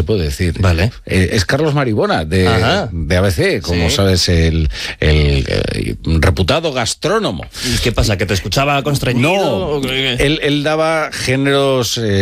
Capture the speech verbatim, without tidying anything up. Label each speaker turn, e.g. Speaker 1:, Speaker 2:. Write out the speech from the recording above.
Speaker 1: puede decir.
Speaker 2: Vale.
Speaker 1: Eh, es Carlos Maribona, de, de A B C, como sí. sabes, el, el, el reputado gastrónomo.
Speaker 2: ¿Y qué pasa? ¿Que te escuchaba constreñido?
Speaker 1: No, él, él daba géneros... Eh,